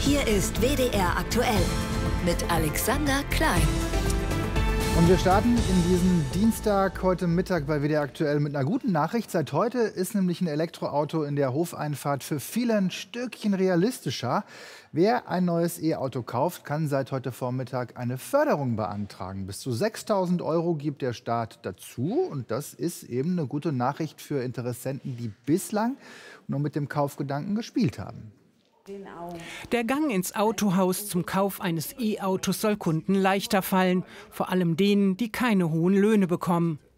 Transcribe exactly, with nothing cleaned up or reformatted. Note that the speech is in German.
Hier ist W D R aktuell mit Alexander Klein. Und wir starten in diesem Dienstag heute Mittag bei W D R aktuell mit einer guten Nachricht. Seit heute ist nämlich ein Elektroauto in der Hofeinfahrt für viele ein Stückchen realistischer. Wer ein neues E-Auto kauft, kann seit heute Vormittag eine Förderung beantragen. Bis zu sechstausend Euro gibt der Staat dazu. Und das ist eben eine gute Nachricht für Interessenten, die bislang nur mit dem Kaufgedanken gespielt haben. Der Gang ins Autohaus zum Kauf eines E-Autos soll Kunden leichter fallen. Vor allem denen, die keine hohen Löhne bekommen.